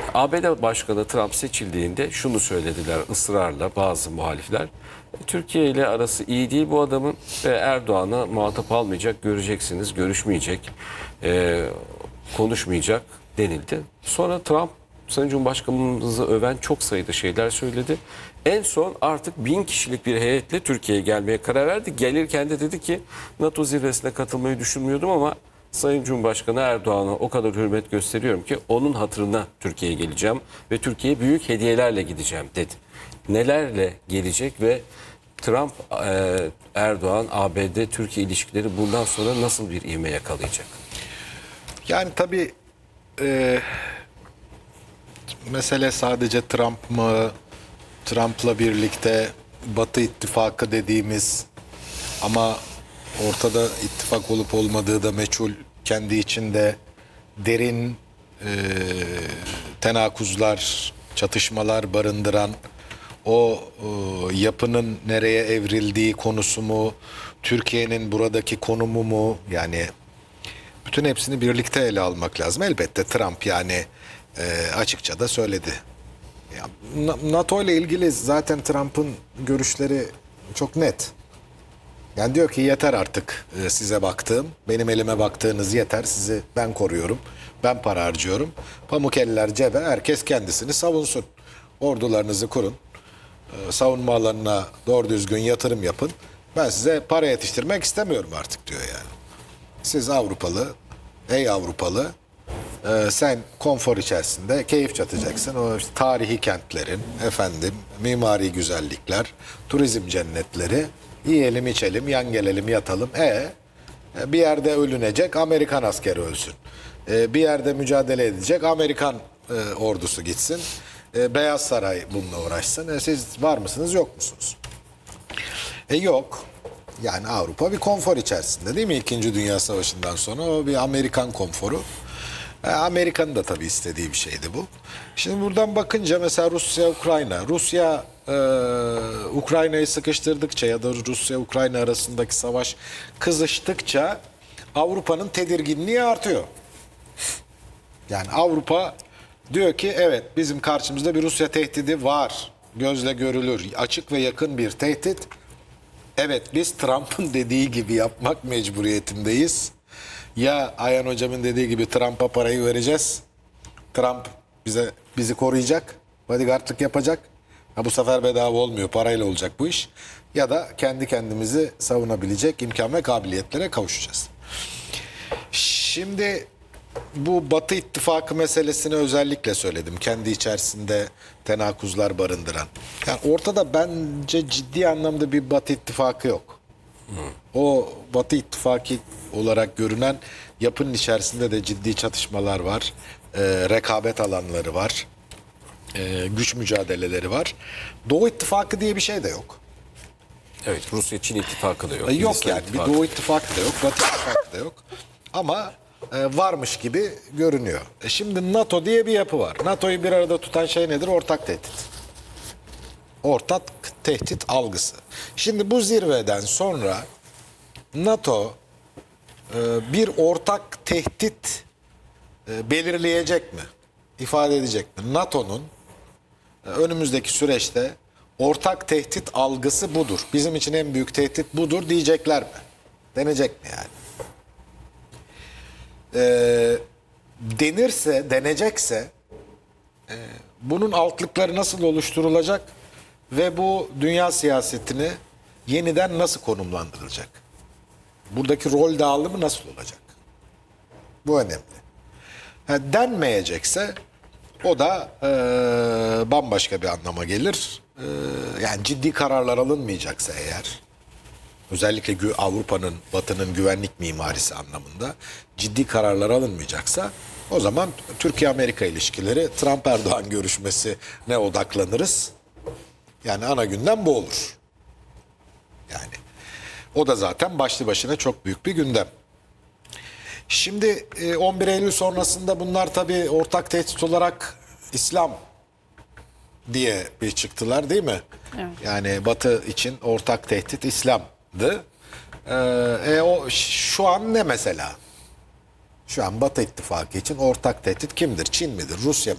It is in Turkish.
ABD Başkanı Trump seçildiğinde şunu söylediler ısrarla bazı muhalifler. Türkiye ile arası iyi değil bu adamın ve Erdoğan'a muhatap almayacak, göreceksiniz, görüşmeyecek, konuşmayacak denildi. Sonra Trump Sayın Cumhurbaşkanımızı öven çok sayıda şeyler söyledi. En son artık 1000 kişilik bir heyetle Türkiye'ye gelmeye karar verdi. Gelirken de dedi ki NATO zirvesine katılmayı düşünmüyordum ama Sayın Cumhurbaşkanı Erdoğan'a o kadar hürmet gösteriyorum ki onun hatırına Türkiye'ye geleceğim ve Türkiye'ye büyük hediyelerle gideceğim dedi. Nelerle gelecek ve Trump, Erdoğan, ABD-Türkiye ilişkileri bundan sonra nasıl bir ivme yakalayacak? Yani tabii mesele sadece Trump mı? Trump'la birlikte Batı ittifakı dediğimiz ama ortada ittifak olup olmadığı da meçhul, kendi içinde derin tenakuzlar, çatışmalar barındıran o yapının nereye evrildiği konusu mu, Türkiye'nin buradaki konumu mu, yani bütün hepsini birlikte ele almak lazım. Elbette Trump yani açıkça da söyledi. Ya, NATO ile ilgili zaten Trump'ın görüşleri çok net. Yani diyor ki yeter artık size baktığım, benim elime baktığınız yeter, sizi ben koruyorum, ben para harcıyorum. Pamuk eller cebe, herkes kendisini savunsun. Ordularınızı kurun, savunma alanına doğru düzgün yatırım yapın. Ben size para yetiştirmek istemiyorum artık diyor yani. Siz Avrupalı, ey Avrupalı, sen konfor içerisinde keyif çatacaksın. O işte tarihi kentlerin, efendim, mimari güzellikler, turizm cennetleri, yiyelim içelim, yan gelelim yatalım. Bir yerde ölünecek, Amerikan askeri ölsün. Bir yerde mücadele edecek, Amerikan ordusu gitsin. Beyaz Saray bununla uğraşsın. Siz var mısınız, yok musunuz? Yok. Yani Avrupa bir konfor içerisinde değil mi? İkinci Dünya Savaşı'ndan sonra o bir Amerikan konforu. Amerika'nın da tabii istediği bir şeydi bu. Şimdi buradan bakınca mesela Rusya-Ukrayna. Rusya Ukrayna'yı sıkıştırdıkça ya da Rusya-Ukrayna arasındaki savaş kızıştıkça Avrupa'nın tedirginliği artıyor. Yani Avrupa diyor ki evet, bizim karşımızda bir Rusya tehdidi var. Gözle görülür, açık ve yakın bir tehdit. Evet, biz Trump'ın dediği gibi yapmak mecburiyetindeyiz. Ya Ayhan Hocam'ın dediği gibi Trump'a parayı vereceğiz. Trump bizi koruyacak, bodyguardlık yapacak. Bu sefer bedava olmuyor, parayla olacak bu iş. Ya da kendi kendimizi savunabilecek imkan ve kabiliyetlere kavuşacağız. Şimdi bu Batı ittifakı meselesini özellikle söyledim. Kendi içerisinde tenakuzlar barındıran. Yani ortada bence ciddi anlamda bir Batı ittifakı yok. O Batı ittifakı olarak görünen yapının içerisinde de ciddi çatışmalar var. Rekabet alanları var. Güç mücadeleleri var. Doğu ittifakı diye bir şey de yok. Evet, Rusya-Çin ittifakı da yok. Yok Hindistan yani ittifakı. bir Doğu ittifakı da yok, Batı ittifakı da yok. Ama varmış gibi görünüyor. Şimdi NATO diye bir yapı var. NATO'yu bir arada tutan şey nedir? Ortak tehdit. Ortak tehdit algısı. Şimdi bu zirveden sonra NATO bir ortak tehdit belirleyecek mi? İfade edecek mi? NATO'nun önümüzdeki süreçte ortak tehdit algısı budur. Bizim için en büyük tehdit budur diyecekler mi? Denecek mi yani? Denecekse bunun altlıkları nasıl oluşturulacak ve bu dünya siyasetini yeniden nasıl konumlandırılacak? Buradaki rol dağılımı nasıl olacak? Bu önemli. Denmeyecekse o da bambaşka bir anlama gelir. Yani ciddi kararlar alınmayacaksa eğer, özellikle Avrupa'nın, Batı'nın güvenlik mimarisi anlamında ciddi kararlar alınmayacaksa o zaman Türkiye-Amerika ilişkileri, Trump-Erdoğan görüşmesine odaklanırız. Yani ana gündem bu olur. Yani o da zaten başlı başına çok büyük bir gündem. Şimdi 11 Eylül sonrasında bunlar tabii ortak tehdit olarak İslam diye bir çıktılar değil mi? Evet. Yani Batı için ortak tehdit İslam'dı. Şu an ne mesela? Şu an Batı ittifakı için ortak tehdit kimdir? Çin midir? Rusya